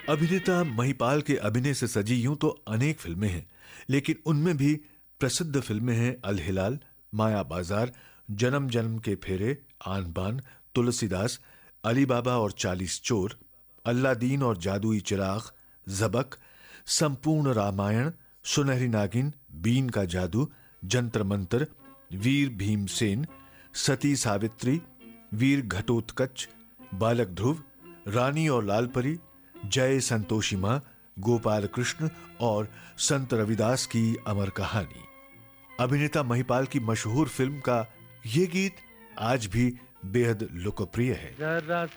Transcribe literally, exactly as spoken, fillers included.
अभिनेता महिपाल के अभिनय से सजी यूं तो अनेक फिल्में हैं, लेकिन उनमें भी प्रसिद्ध फिल्में हैं अल हिलाल, माया बाजार, जन्म जन्म के फेरे, आन बान, तुलसीदास, अली बाबा और चालीस चोर, अल्लादीन और जादुई चिराग, जबक, संपूर्ण रामायण, सुनहरी नागिन, बीन का जादू, जंतर मंतर, वीर भीमसेन, सती सावित्री, वीर घटोत्कच, बालक ध्रुव, रानी और लालपरी, जय संतोषी मां, गोपाल कृष्ण और संत रविदास की अमर कहानी। अभिनेता महिपाल की मशहूर फिल्म का ये गीत आज भी बेहद लोकप्रिय है।